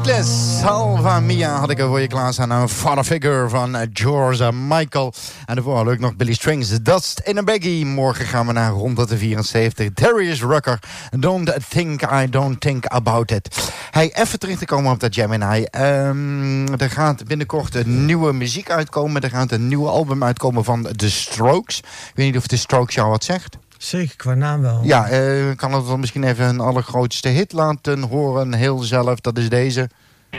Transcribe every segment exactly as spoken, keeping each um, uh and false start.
Weightless, Salva Mia had ik er voor je klaarstaan. Een Father Figure van George Michael. En daarvoor had ik nog Billy Strings, Dust in a Baggie. Morgen gaan we naar honderdvierenzeventig. Darius Rucker, Don't Think I Don't Think About It. Hey, even terug te komen op dat Gemini. Um, er gaat binnenkort een nieuwe muziek uitkomen. Er gaat een nieuwe album uitkomen van The Strokes. Ik weet niet of The Strokes jou wat zegt. Zeker, qua naam wel. Ja, uh, kan het dan misschien even een allergrootste hit laten horen. Heel zelf, dat is deze.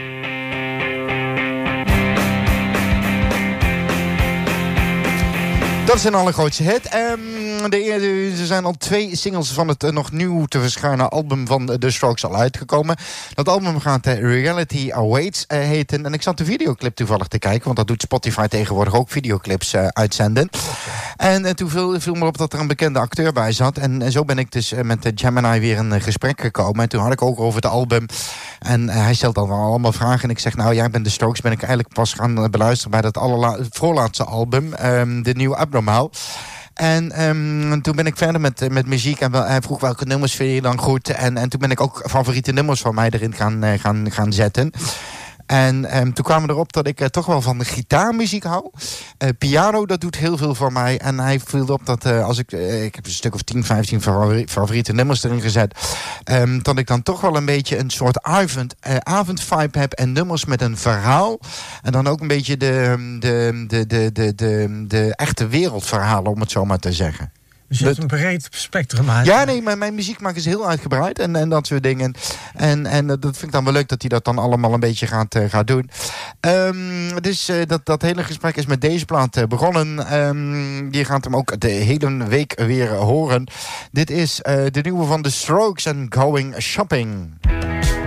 Dat is een allergrootste hit. Um, de, er zijn al twee singles van het uh, nog nieuw te verschijnen album van The Strokes al uitgekomen. Dat album gaat uh, Reality Awaits uh, heten. En ik zat de videoclip toevallig te kijken, want dat doet Spotify tegenwoordig ook, videoclips uh, uitzenden. En uh, toen viel, viel me op dat er een bekende acteur bij zat. En, en zo ben ik dus uh, met uh, Gemini weer in uh, gesprek gekomen. En toen had ik ook over het album. En uh, hij stelt dan wel allemaal vragen. En ik zeg, nou, jij bent The Strokes. Ben ik eigenlijk pas gaan uh, beluisteren bij dat allerla- voorlaatste album. Um, de nieuwe Abnormaal. En um, toen ben ik verder met, met muziek. En wel, hij vroeg welke nummers vind je dan goed. En, en toen ben ik ook favoriete nummers van mij erin gaan, uh, gaan, gaan zetten. En um, toen kwamen we erop dat ik uh, toch wel van de gitaarmuziek hou. Uh, piano, dat doet heel veel voor mij. En hij viel op dat uh, als ik... Uh, ik heb een stuk of tien, vijftien favori- favoriete nummers erin gezet. Um, dat ik dan toch wel een beetje een soort avond, uh, avondvibe heb. En nummers met een verhaal. En dan ook een beetje de, de, de, de, de, de, de echte wereldverhalen, om het zo maar te zeggen. Dus je hebt een breed spectrum uit. Ja, nee, maar mijn muziekmaak is heel uitgebreid en, en dat soort dingen. En, en dat vind ik dan wel leuk dat hij dat dan allemaal een beetje gaat, uh, gaat doen. Um, dus uh, dat, dat hele gesprek is met deze plaat uh, begonnen. Um, je gaat hem ook de hele week weer horen. Dit is uh, de nieuwe van The Strokes en Going Shopping.